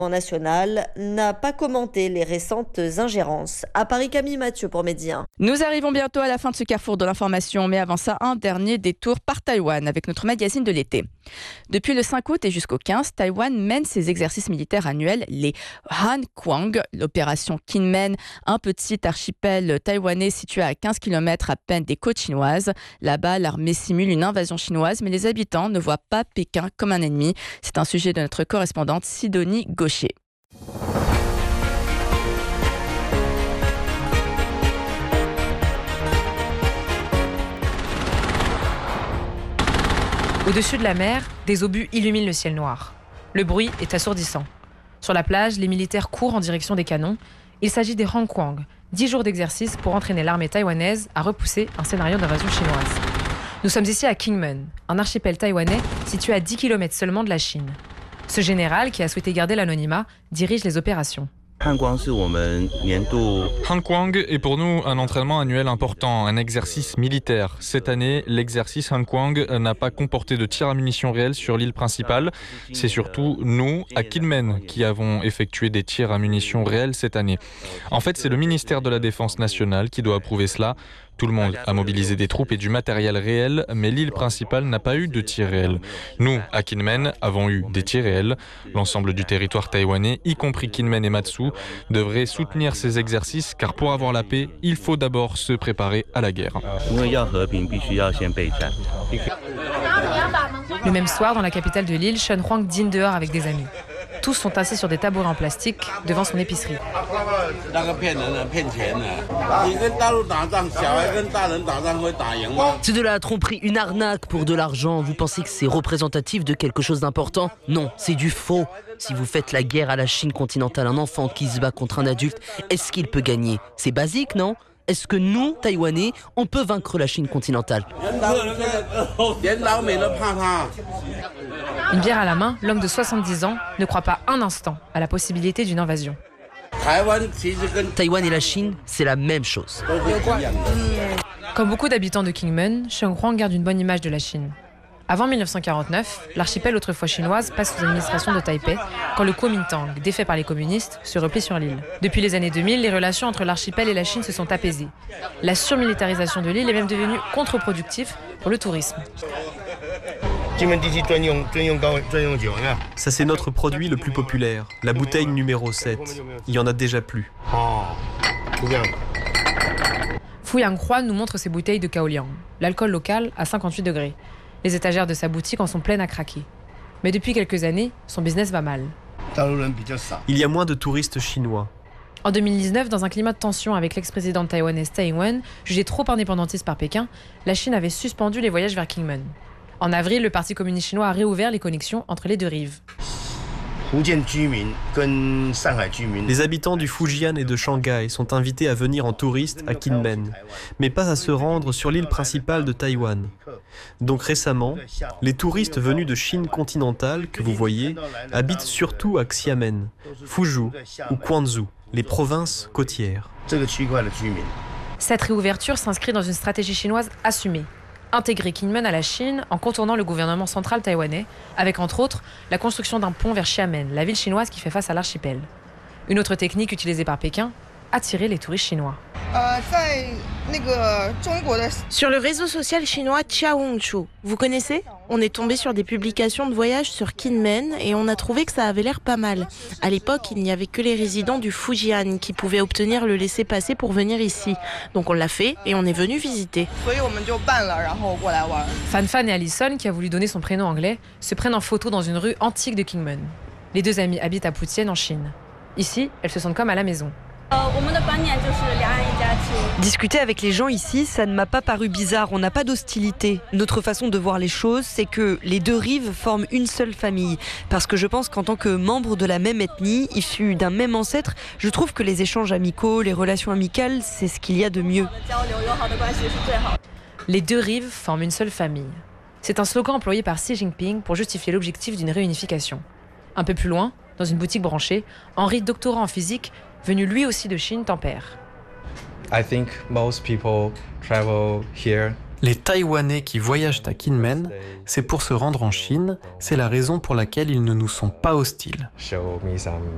national n'a pas commenté les récentes ingérences. À Paris, Camille Mathieu pour Midi 1. Nous arrivons bientôt à la fin de ce carrefour de l'information, mais avant ça, un dernier détour par Taïwan avec notre magazine de l'été. Depuis le 5 août et jusqu'au 15, Taïwan mène ses exercices militaires annuels, les Han Kuang, l'opération Kinmen, un petit archipel taïwanais situé à 15 km à peine des côtes chinoises. Là-bas, l'armée simule une invasion chinoise, mais les habitants ne voient pas Pékin comme un ennemi. C'est un sujet de notre correspondante Sidonie Gaucher. Au-dessus de la mer, des obus illuminent le ciel noir. Le bruit est assourdissant. Sur la plage, les militaires courent en direction des canons. Il s'agit des Hankwang, 10 jours d'exercice pour entraîner l'armée taïwanaise à repousser un scénario d'invasion chinoise. Nous sommes ici à Kinmen, un archipel taïwanais situé à 10 km seulement de la Chine. Ce général, qui a souhaité garder l'anonymat, dirige les opérations. Han Kuang est pour nous un entraînement annuel important, un exercice militaire. Cette année, l'exercice Han Kuang n'a pas comporté de tir à munitions réels sur l'île principale. C'est surtout nous, à Kinmen, qui avons effectué des tirs à munitions réels cette année. En fait, c'est le ministère de la Défense nationale qui doit approuver cela. Tout le monde a mobilisé des troupes et du matériel réel, mais l'île principale n'a pas eu de tirs réels. Nous, à Kinmen, avons eu des tirs réels. L'ensemble du territoire taïwanais, y compris Kinmen et Matsu, devrait soutenir ces exercices, car pour avoir la paix, il faut d'abord se préparer à la guerre. Le même soir, dans la capitale de l'île, Shen Huang dîne dehors avec des amis. Tous sont assis sur des tabourets en plastique devant son épicerie. C'est de la tromperie, une arnaque pour de l'argent. Vous pensez que c'est représentatif de quelque chose d'important? Non, c'est du faux. Si vous faites la guerre à la Chine continentale, un enfant qui se bat contre un adulte, est-ce qu'il peut gagner? C'est basique, non? Est-ce que nous, Taïwanais, on peut vaincre la Chine continentale? Une bière à la main, l'homme de 70 ans ne croit pas un instant à la possibilité d'une invasion. Taïwan et la Chine, c'est la même chose. Comme beaucoup d'habitants de Kinmen, Shen Huang garde une bonne image de la Chine. Avant 1949, l'archipel autrefois chinoise passe sous l'administration de Taipei quand le Kuomintang, défait par les communistes, se replie sur l'île. Depuis les années 2000, les relations entre l'archipel et la Chine se sont apaisées. La surmilitarisation de l'île est même devenue contre-productive pour le tourisme. Ça, c'est notre produit le plus populaire, la bouteille numéro 7. Il y en a déjà plus. Fuyang Hua nous montre ses bouteilles de Kaoliang, l'alcool local à 58 degrés. Les étagères de sa boutique en sont pleines à craquer. Mais depuis quelques années, son business va mal. Il y a moins de touristes chinois. En 2019, dans un climat de tension avec l'ex-présidente taïwanaise Tsai Ing-wen, jugée trop indépendantiste par Pékin, la Chine avait suspendu les voyages vers Kinmen. En avril, le Parti communiste chinois a réouvert les connexions entre les deux rives. Les habitants du Fujian et de Shanghai sont invités à venir en touriste à Kinmen, mais pas à se rendre sur l'île principale de Taïwan. Donc récemment, les touristes venus de Chine continentale, que vous voyez, habitent surtout à Xiamen, Fuzhou ou Quanzhou, les provinces côtières. Cette réouverture s'inscrit dans une stratégie chinoise assumée. Intégrer Kinmen à la Chine en contournant le gouvernement central taïwanais, avec entre autres la construction d'un pont vers Xiamen, la ville chinoise qui fait face à l'archipel. Une autre technique utilisée par Pékin, attirer les touristes chinois. Sur le réseau social chinois Xiaohongshu, vous connaissez? On est tombé sur des publications de voyage sur Kinmen et on a trouvé que ça avait l'air pas mal. À l'époque, il n'y avait que les résidents du Fujian qui pouvaient obtenir le laissez-passer pour venir ici. Donc on l'a fait et on est venu visiter. Fan et Allison, qui a voulu donner son prénom anglais, se prennent en photo dans une rue antique de Kinmen. Les deux amies habitent à Putian en Chine. Ici, elles se sentent comme à la maison. Discuter avec les gens ici, ça ne m'a pas paru bizarre, on n'a pas d'hostilité. Notre façon de voir les choses, c'est que les deux rives forment une seule famille. Parce que je pense qu'en tant que membres de la même ethnie, issus d'un même ancêtre, je trouve que les échanges amicaux, les relations amicales, c'est ce qu'il y a de mieux. Les deux rives forment une seule famille. C'est un slogan employé par Xi Jinping pour justifier l'objectif d'une réunification. Un peu plus loin, dans une boutique branchée, Henri, doctorant en physique, venu lui aussi de Chine, tempère. Les Taïwanais qui voyagent à Kinmen, c'est pour se rendre en Chine, c'est la raison pour laquelle ils ne nous sont pas hostiles.